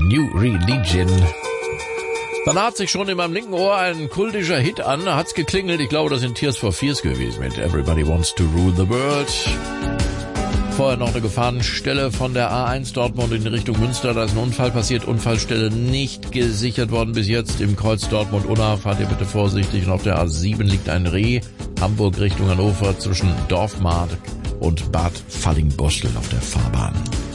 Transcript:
New Religion. Dann hat sich schon in meinem linken Ohr ein kultischer Hit an, da hat's geklingelt. Ich glaube, das sind Tears for Fears gewesen mit Everybody Wants to Rule the World. Vorher noch eine Gefahrenstelle von der A1 Dortmund in Richtung Münster. Da ist ein Unfall passiert, Unfallstelle nicht gesichert worden bis jetzt. Im Kreuz Dortmund-Unna fahrt ihr bitte vorsichtig. Und auf der A7 liegt ein Reh, Hamburg Richtung Hannover zwischen Dorfmark und Bad Fallingbostel auf der Fahrbahn.